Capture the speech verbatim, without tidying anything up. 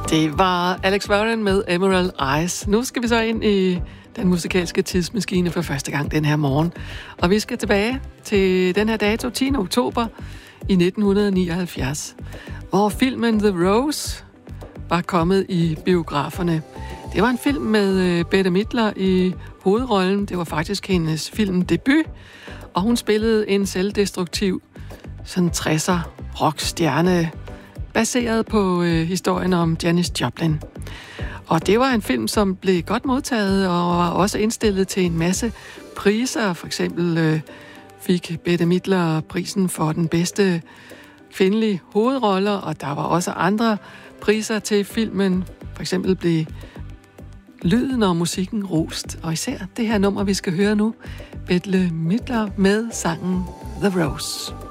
Det var Alex Warren med Emerald Eyes. Nu skal vi så ind i den musikalske tidsmaskine for første gang den her morgen. Og vi skal tilbage til den her dato, tiende oktober i nitten nioghalvfjerds, hvor filmen The Rose var kommet i biograferne. Det var en film med Bette Midler i hovedrollen. Det var faktisk hendes filmdebut, og hun spillede en selvdestruktiv sådan tresser rockstjerne, baseret på øh, historien om Janis Joplin. Og det var en film, som blev godt modtaget og var også indstillet til en masse priser. For eksempel øh, fik Bette Midler prisen for den bedste kvindelige hovedroller, og der var også andre priser til filmen. For eksempel blev lyden og musikken rost, og især det her nummer, vi skal høre nu, Bette Midler med sangen The Rose.